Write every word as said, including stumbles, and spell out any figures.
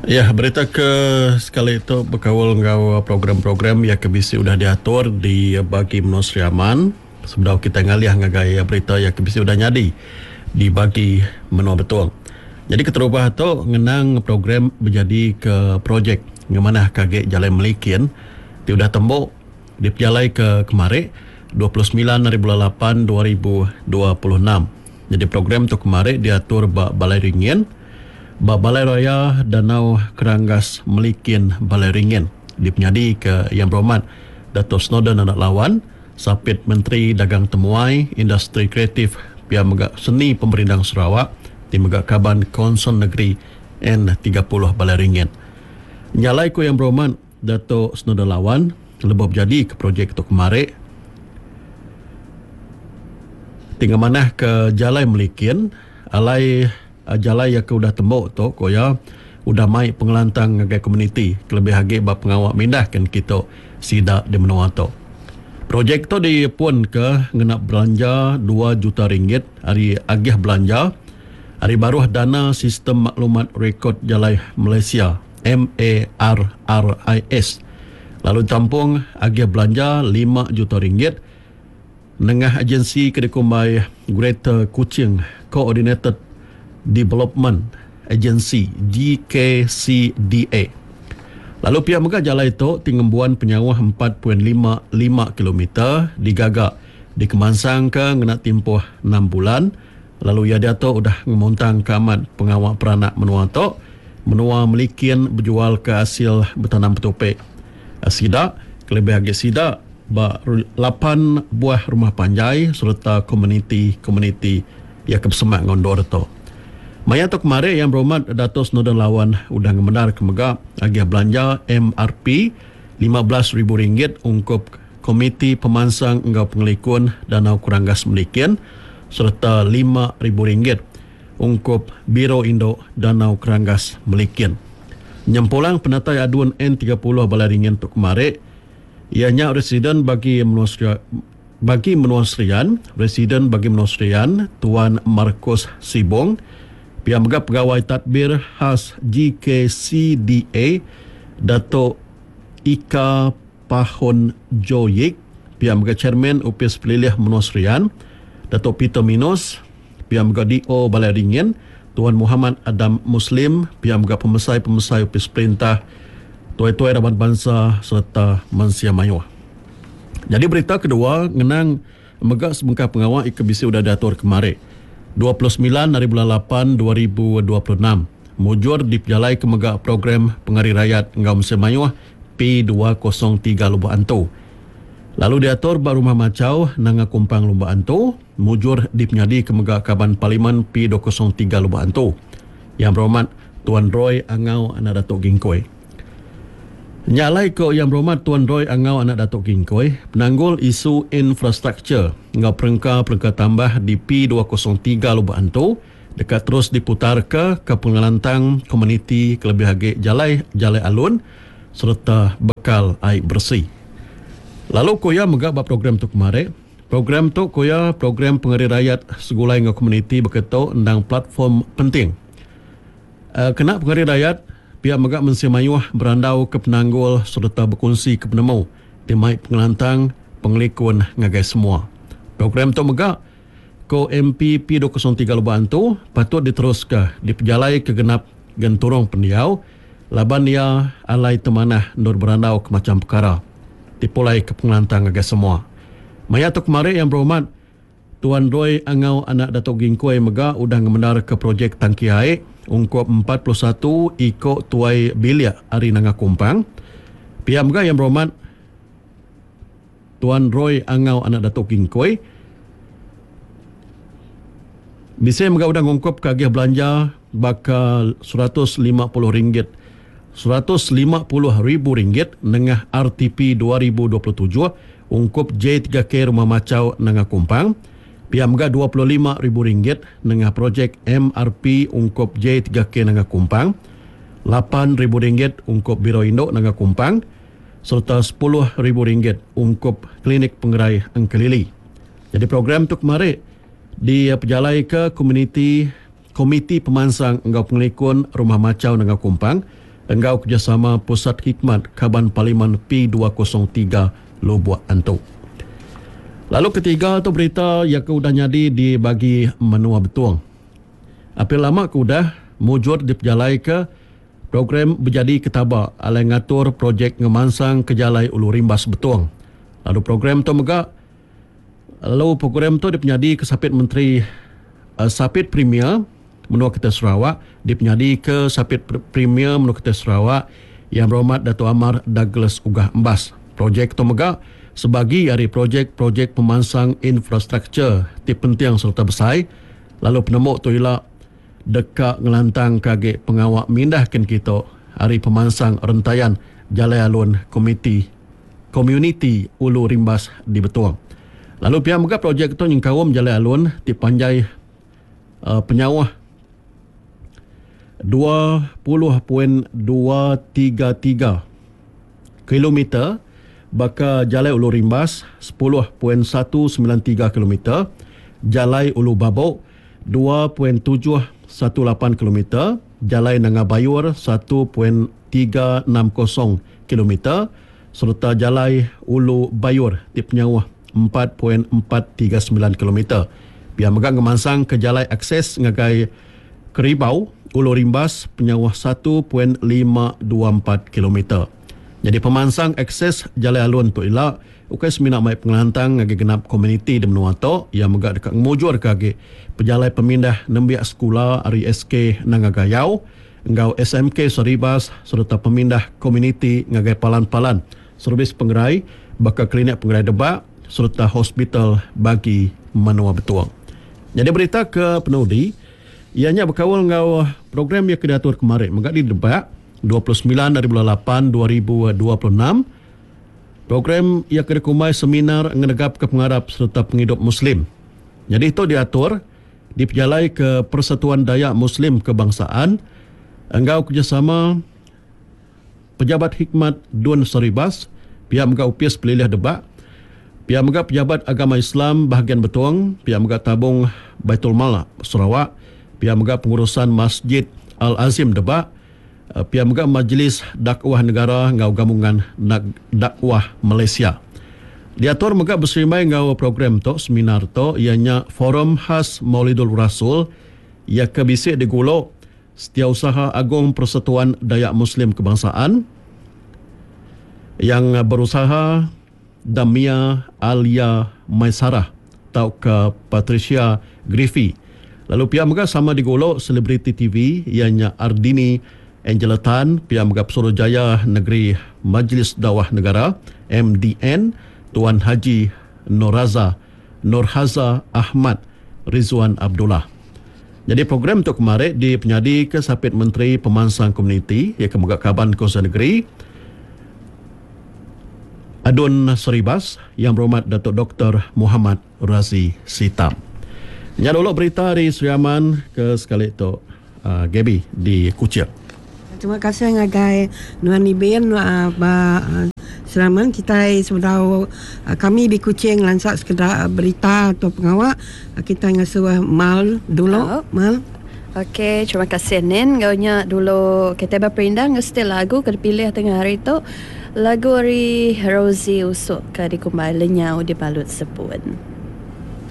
Ya, berita ke sekali itu berkawal ngau program-program yang kebisi sudah diatur di bagi menusri aman. Sebelum kita ngalih ngagai berita yang kebisi sudah nyadi di bagi menua betul. Jadi keterubah tu ngenang program menjadi ke projek ngemana kage jalan melikin ti udah tembok di jalai ke kemari dua puluh sembilan hari bulan lapan dua ribu dua puluh enam. Jadi program tu kemari diatur ba Balai Ringin ba Balai Raya Danau Keranggas Melikin Balai Ringin dipenyadi ke Yang Berhormat Dato' Snowden Anak Lawan Sapit Menteri Dagang Temuai Industri Kreatif Pihak Megak Seni Pemerintah Sarawak di Megak Kaban Konson Negeri N tiga puluh Balai Ringin. Nyalai ko Yang Berhormat Dato' Snowden Lawan lebih jadi ke projek tu kemari tinggal manah ke Jalai Melikin alai jalai yang ke udah tembok tu koya udah mai pengelantang ngagai komuniti kelebih hagi ba pengawak mindah kan kita sida di menua tu. Projek tu dipun ke ngenap belanja dua juta ringgit hari agih belanja hari baruh dana sistem maklumat rekod jalai Malaysia M A R R I S. Lalu tampung agih belanja lima juta ringgit nengah agensi kedekumbai Greater Kuching Coordinated Development Agency G K C D A. Lalu pihak megah jalan itu tingembuan penyawah empat perpuluhan lima lima kilometer digagak di Kemansang ke ngena timpuh enam bulan. Lalu ia dia tu udah ngemontang kamat pengawak peranak menua tu menua Melikin berjual ke hasil bertanam petopek sida kelebih agak sida ba lapan buah rumah panjai serta komuniti-komuniti yang kebesemak ngondor tu. Maya tu kemarin Yang Berhormat Dato' Snowden Lawan udah ngemendar ke megak agih belanja M R P lima belas ribu ringgit ungkup Komiti Pemansang Engau Pengelikun Danau Keranggas Melikin serta lima ribu ringgit ungkup Biro Indo Danau Keranggas Melikin. Nyempulang penatai aduan N tiga puluh Balai Ringin tu kemarin ianya residen bagi menusri bagi menuasrian residen bagi menuasrian Tuan Marcos Sibong pihak megah pegawai tadbir khas G K C D A Dato' Ika Pahon Joyik pihak megah chairman U P S Pelilih Menuasrian Dato' Peter Minos pihak megah D O Balai Ringin Tuan Muhammad Adam Muslim pihak megah pemesai-pemesai U P S Perintah Tuai-tuai Rabat Bangsa serta Mansia Mayuh. Jadi berita kedua ngenang megah sebengkah pengawal ika bisi sudah diatur kemarin dua puluh sembilan hari bulan lapan dua ribu dua puluh enam mujur dipejalai ke megak program Pengari Rakyat Engau Mansia Mayuh P dua kosong tiga Lubuk Antu. Lalu diatur ba rumah macau nanga kumpang Lubuk Antu mujur dipenyadi ke megak Kaban Parlimen P dua kosong tiga Lubuk Antu. Yang Berhormat Tuan Roy Angau Anak Datuk Gingkoi. Nyalai ko Yang Berhormat Tuan Roy Angau Anak Datuk Gingkoi penanggul isu infrastruktur ngau perengka-perengka tambah di P dua kosong tiga Lubuk Antu dekat terus diputar ke ke pengelantang komuniti kelebih hagi jalai jalai alun serta bekal air bersih. Lalu koya megak ba program tu kemarin program tu koya program Pengari Rakyat segulai ngau komuniti beketo endang platform penting. Uh, kena Pengari Rakyat pihak megak Mansia Mayuh berandau ke penanggul serta berkongsi ke penemu di mai pengelantang pengelikun ngagai semua. Program tu megak ko M P P dua kosong tiga Lubuk Antu patut diteruskan dipejalai ke genap genturung pendiau laban ia alai temanah nur berandau ke macam perkara dipulai ke pengelantang ngagai semua. Maya tu kemarin Yang Berhormat Tuan Roy Angau Anak Datuk Gingkoi megak udah ngemendar ke projek tangki air ungkup empat puluh satu ikut tuai bilik Ari Nanga Kumpang. Pihak megah Yang Berhormat Tuan Roy Angau Anak Datuk Gingkoi bisa megah udah ngungkup kagih belanja bakal seratus lima puluh ringgit seratus lima puluh ribu ringgit nengah R T P dua ribu dua puluh tujuh ungkup J tiga K Rumah Macau Nanga Kumpang. Pihak megah dua puluh lima ribu ringgit nengah projek M R P ungkup J tiga K Nanga Kumpang, lapan ribu ringgit ungkup Biro Indo Nanga Kumpang, serta sepuluh ribu ringgit ungkup Klinik Pengerai Angkelili. Jadi program tu kemarin dipejalai ke komuniti Komiti Pemansang Engau Pengelikun Rumah Macau Nanga Kumpang Enggau kerjasama Pusat Khidmat Kaban Parlimen P dua kosong tiga Lubuk Antuk. Lalu ketiga tu berita yang sudah jadi dibagi menua betuang. Apel lama ke udah mujur diperjalai ke program berjadi ketaba alai ngatur projek ngemansang ke Jalai Ulu Rimbas betuang. Lalu program tu megak lalu program tu dipenyadi ke Sapit Menteri uh, Sapit Premier menua Ketua Sarawak, dipenyadi ke Sapit Premier menua Ketua Sarawak Yang Berhormat Dato' Amar Douglas Ugah Embas. Projek tu megak sebagi dari projek-projek pemansang infrastruktur tip penting serta besar. Lalu penemuk tu ialah dekat ngelantang kage pengawak mindahkan kita hari pemansang rentaian Jalai Alun Komiti Community Ulu Rimbas di Betuang. Lalu pihak megap projek itu yang kawam Jalai Alun dipanjai uh, penyawah dua puluh perpuluhan dua tiga tiga kilometer baka Jalai Ulu Rimbas sepuluh perpuluhan satu sembilan tiga kilometer, Jalai Ulu Babok dua perpuluhan tujuh satu lapan kilometer, Jalai Nangabayur satu perpuluhan tiga enam kosong kilometer serta Jalai Ulu Bayur di penyawah empat perpuluhan empat tiga sembilan kilometer. Pihak megang ngemansang ke Jalai Akses ngagai Keribau Ulu Rimbas penyawah satu perpuluhan lima dua empat kilometer. Jadi pemansang akses Jalai Alun tu ialah ukai semina mai pengelantang ngagi genap komuniti di menua tu yang megak dekat ngmujur kage pejalai pemindah nembiak sekolah ari S K nangagayau engau S M K Saribas serta pemindah komuniti ngagai palan-palan servis penggerai bakal klinik penggerai debak serta hospital bagi menua betuang. Jadi berita ke penudi ianya berkawal ngau program yang diatur kemarin megak di debak dua puluh sembilan dari bulan lapan dua ribu dua puluh enam. Program yang kedekumai seminar ngenegap ke pengarap serta penghidup Muslim. Jadi itu diatur diperjalai ke Persatuan Dayak Muslim Kebangsaan engau kerjasama Pejabat Hikmat Dun Saribas, pihak megak U P I S Pelilih Debak, pihak megak Pejabat Agama Islam bahagian Betuang, pihak megak Tabung Baitul Mal Sarawak, pihak megak Pengurusan Masjid Al-Azim Debak, pihak megak Majlis Dakwah Negara ngau gabungan dakwah Malaysia. Diatur megak berserimai ngau program tu seminar tu ianya Forum Khas Maulidul Rasul ia kebisik digulok Setiausaha Agung Persatuan Dayak Muslim Kebangsaan yang berusaha Damia Alia Maisarah atau ke Patricia Griffey. Lalu pihak megak sama digulok selebriti T V ianya Ardini Angela Tan, pihak megap Suruhjaya Negeri Majlis Dakwah Negara M D N, Tuan Haji Noraza Nurhaza Ahmad Rizwan Abdullah. Jadi program tu kemarin dipenyadi ke Sapit Menteri Pemansang Komuniti yang kemegak Kaban Kawasan Negeri Adun Saribas yang berhormat Datuk Doktor Muhammad Razi Sitam. Nya dulu berita dari Sri Aman ke sekali itu uh, Gaby di Kuching. Terima kasih ngagai Nuan Ibin uh, ba uh, selamat kita sudah uh, kami di Kuching lansak sekedar berita atau pengawak uh, kita ngasuh mal dulu oh. mal. Okey, terima kasih Nin. Gaunya dulu kita berpindah ngestil lagu ke pilih tengah hari tu lagu dari Rosie Usuk ke dikumbai lenyau di balut sepun.